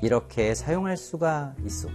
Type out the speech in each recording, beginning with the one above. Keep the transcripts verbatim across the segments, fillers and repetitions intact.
이렇게 사용할 수가 있어.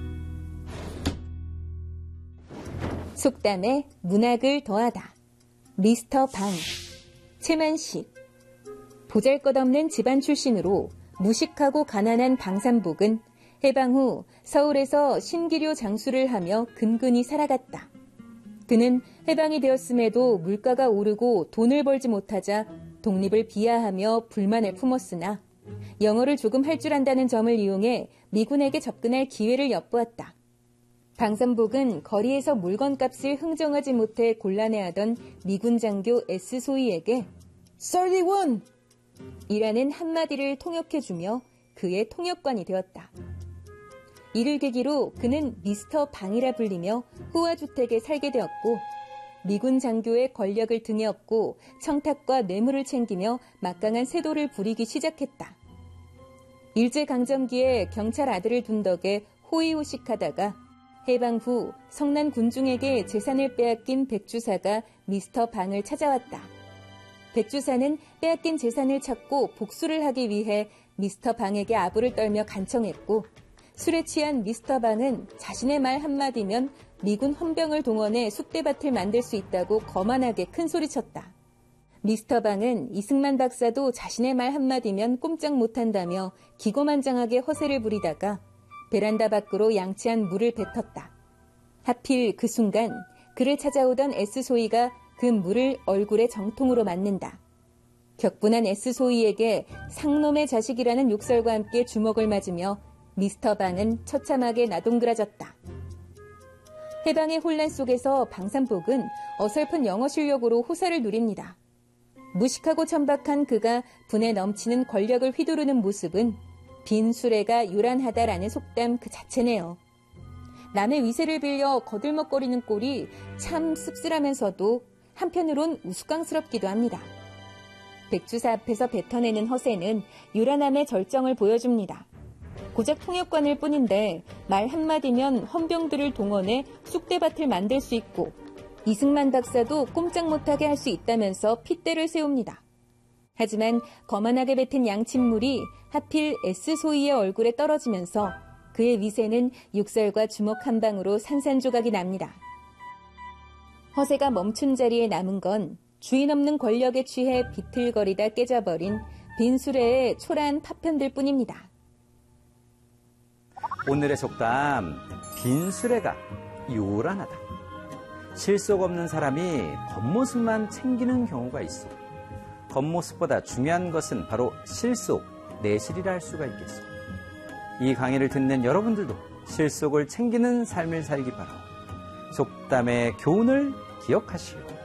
속담에 문학을 더하다. 미스터 방, 최만식. 보잘것없는 집안 출신으로 무식하고 가난한 방산복은 해방 후 서울에서 신기료 장수를 하며 근근히 살아갔다. 그는 해방이 되었음에도 물가가 오르고 돈을 벌지 못하자 독립을 비하하며 불만을 품었으나 영어를 조금 할 줄 안다는 점을 이용해 미군에게 접근할 기회를 엿보았다. 방산복은 거리에서 물건값을 흥정하지 못해 곤란해하던 미군 장교 S 소위에게 삼십일! 이라는 한마디를 통역해주며 그의 통역관이 되었다. 이를 계기로 그는 미스터 방이라 불리며 후화주택에 살게 되었고 미군 장교의 권력을 등에 업고 청탁과 뇌물을 챙기며 막강한 세도를 부리기 시작했다. 일제강점기에 경찰 아들을 둔 덕에 호의호식하다가 해방 후 성난 군중에게 재산을 빼앗긴 백주사가 미스터 방을 찾아왔다. 백주사는 빼앗긴 재산을 찾고 복수를 하기 위해 미스터 방에게 아부를 떨며 간청했고 술에 취한 미스터 방은 자신의 말 한마디면 미군 헌병을 동원해 쑥대밭을 만들 수 있다고 거만하게 큰소리쳤다. 미스터 방은 이승만 박사도 자신의 말 한마디면 꼼짝 못한다며 기고만장하게 허세를 부리다가 베란다 밖으로 양치한 물을 뱉었다. 하필 그 순간 그를 찾아오던 S 소위가 그 물을 얼굴에 정통으로 맞는다. 격분한 S 소위에게 상놈의 자식이라는 욕설과 함께 주먹을 맞으며 미스터 방은 처참하게 나동그라졌다. 해방의 혼란 속에서 방산복은 어설픈 영어 실력으로 호사를 누립니다. 무식하고 천박한 그가 분에 넘치는 권력을 휘두르는 모습은 빈 수레가 요란하다라는 속담 그 자체네요. 남의 위세를 빌려 거들먹거리는 꼴이 참 씁쓸하면서도 한편으론 우스꽝스럽기도 합니다. 백주사 앞에서 뱉어내는 허세는 요란함의 절정을 보여줍니다. 고작 통역관일 뿐인데 말 한마디면 헌병들을 동원해 쑥대밭을 만들 수 있고 이승만 박사도 꼼짝 못하게 할 수 있다면서 핏대를 세웁니다. 하지만 거만하게 뱉은 양침물이 하필 S 소위의 얼굴에 떨어지면서 그의 위세는 욕설과 주먹 한 방으로 산산조각이 납니다. 허세가 멈춘 자리에 남은 건 주인 없는 권력에 취해 비틀거리다 깨져버린 빈 수레의 초라한 파편들 뿐입니다. 오늘의 속담, 빈 수레가 요란하다. 실속 없는 사람이 겉모습만 챙기는 경우가 있어. 겉모습보다 중요한 것은 바로 실속, 내실이라 할 수가 있겠어. 이 강의를 듣는 여러분들도 실속을 챙기는 삶을 살기 바라고 속담의 교훈을 기억하시오.